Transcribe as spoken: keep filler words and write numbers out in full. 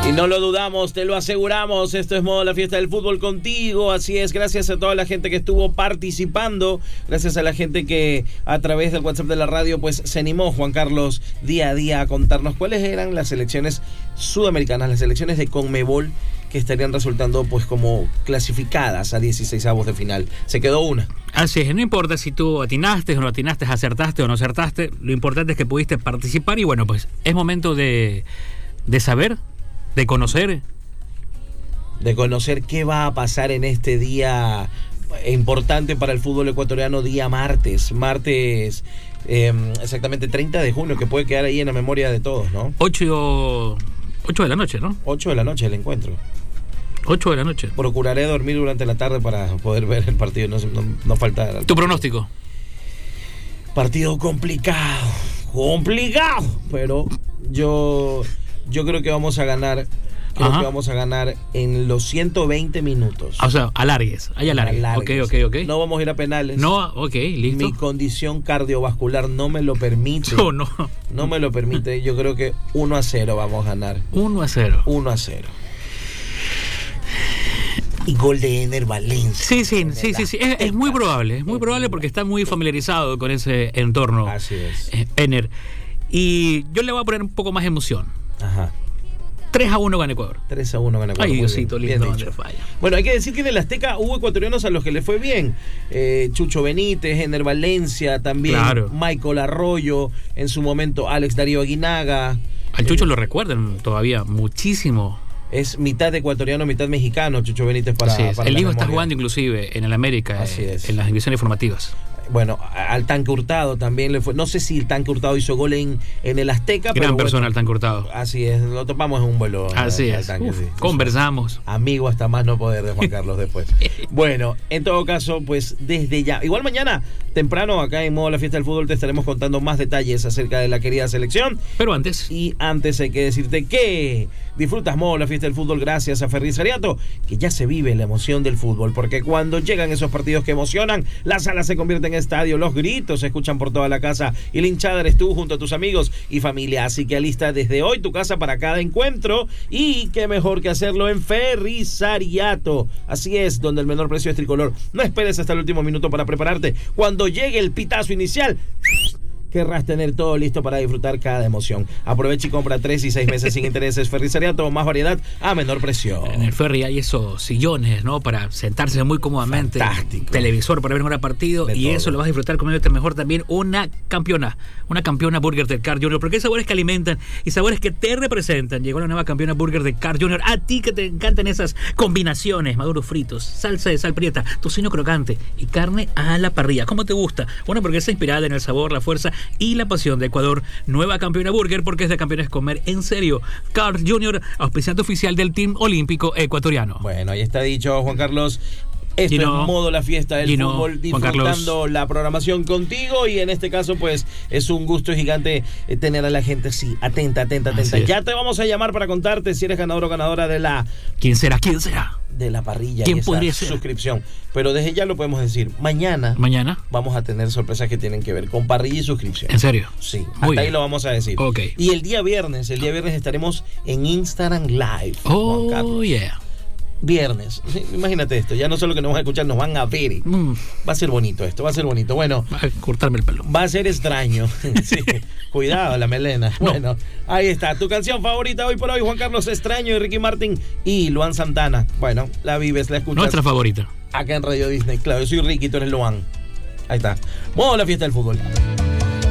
Y no lo dudamos, te lo aseguramos, esto es Modo La Fiesta del Fútbol contigo, así es, gracias a toda la gente que estuvo participando, gracias a la gente que a través del WhatsApp de la radio pues se animó, Juan Carlos, día a día a contarnos cuáles eran las selecciones sudamericanas, las selecciones de Conmebol que estarían resultando pues como clasificadas a dieciseisavos de final. Se quedó una. Así es, no importa si tú atinaste o no atinaste, acertaste o no acertaste, lo importante es que pudiste participar y bueno, pues es momento de, de saber, de conocer. De conocer qué va a pasar en este día importante para el fútbol ecuatoriano, día martes. Martes, eh, exactamente treinta de junio, que puede quedar ahí en la memoria de todos, ¿no? ocho, ocho de la noche, ¿no? ocho de la noche el encuentro. ocho de la noche. Procuraré dormir durante la tarde para poder ver el partido, no, no, no falta... ¿Tu pronóstico? Partido complicado, complicado, pero yo... Yo creo que vamos a ganar, creo Ajá. que vamos a ganar en los ciento veinte minutos. O sea, alargues, hay alargues. Alargues. Ok, ok, ok. No vamos a ir a penales. No, ok, listo. Mi condición cardiovascular no me lo permite. No, no. No me lo permite. Yo creo que uno a cero vamos a ganar. uno a cero. uno a cero. Y gol de Ener Valencia. Sí, sí, sí, sí, sí. Es, es muy probable, es muy probable porque está muy familiarizado con ese entorno. Así es. eh, Ener. Y yo le voy a poner un poco más de emoción. Ajá. tres a uno gana Ecuador. tres a uno gana Ecuador. Ay, Muy Diosito bien, lindo, bien donde dicho. falla. Bueno, hay que decir que en el Azteca hubo ecuatorianos a los que le fue bien. Eh, Chucho Benítez, Ener Valencia, también Claro. Michael Arroyo, en su momento Alex Darío Aguinaga. Al Chucho lo recuerdan todavía muchísimo. Es mitad ecuatoriano, mitad mexicano, Chucho Benítez para, Así es. para El la hijo está memoria. jugando inclusive en el América, Así eh, es. en las divisiones formativas. Bueno, al Tanque Hurtado también le fue. No sé si el Tanque Hurtado hizo gol en, en el Azteca. Gran pero persona bueno, el tan cortado. Así es, lo topamos en un vuelo. Así al es. Tanque, Uf, sí. conversamos. Amigo hasta más no poder de Juan Carlos después. Bueno, en todo caso, pues desde ya. Igual mañana, temprano, acá en Modo La Fiesta del Fútbol, te estaremos contando más detalles acerca de la querida selección. Pero antes, Y antes hay que decirte que disfrutas Modo La Fiesta del Fútbol gracias a Ferrizariato, que ya se vive la emoción del fútbol, porque cuando llegan esos partidos que emocionan, la sala se convierte en estadio, los gritos se escuchan por toda la casa y la hinchada eres tú junto a tus amigos y familia. Así que alista desde hoy tu casa para cada encuentro y qué mejor que hacerlo en Ferrizariato. Así es, donde el menor precio es tricolor. No esperes hasta el último minuto para prepararte. Cuando llegue el pitazo inicial, querrás tener todo listo para disfrutar cada emoción. Aprovecha y compra tres y seis meses sin intereses. Ferrizariato, más variedad a menor precio. en el ferry hay esos sillones, ¿no? Para sentarse muy cómodamente. Fantástico. Televisor para ver un gran partido. De y todo. eso lo vas a disfrutar comiéndote mejor también una campeona. Una campeona Burger del Carl Junior. Porque hay sabores que alimentan y sabores que te representan. Llegó la nueva campeona Burger del Carl Junior. A ti que te encantan esas combinaciones. Maduros fritos, salsa de sal prieta, tocino crocante y carne a la parrilla. ¿Cómo te gusta? Una hamburguesa inspirada en el sabor, la fuerza y la pasión de Ecuador. Nueva campeona Burger, porque es de campeones comer en serio. Carl Junior, auspiciante oficial del Team Olímpico Ecuatoriano. Bueno, ahí está dicho, Juan Carlos. Esto Gino, es Modo La Fiesta del Gino, Fútbol, Juan disfrutando Carlos. la programación contigo, y en este caso pues es un gusto gigante eh, tener a la gente así, atenta, atenta, atenta. Así es. Ya te vamos a llamar para contarte si eres ganador o ganadora de la ¿Quién será? ¿Quién será? de la parrilla ¿Quién y esa podría ser? suscripción. Pero desde ya lo podemos decir, mañana Mañana. vamos a tener sorpresas que tienen que ver con parrilla y suscripción. ¿En serio? Sí, Muy hasta bien. ahí lo vamos a decir. Ok. Y el día viernes, el día viernes estaremos en Instagram Live. Juan Oh, Carlos. yeah. Viernes. Sí, imagínate esto, ya no solo que nos van a escuchar, nos van a ver. Mm, Va a ser bonito esto, va a ser bonito. Bueno, va a cortarme el pelo. va a ser extraño. Sí, cuidado la melena. No. Bueno, ahí está. Tu canción favorita hoy por hoy, Juan Carlos Extraño y Ricky Martin y Luan Santana. Bueno, la vives, la escuchas Nuestra favorita. acá en Radio Disney. Claro, yo soy Ricky, tú eres Luan. Ahí está. Modo La Fiesta del Fútbol.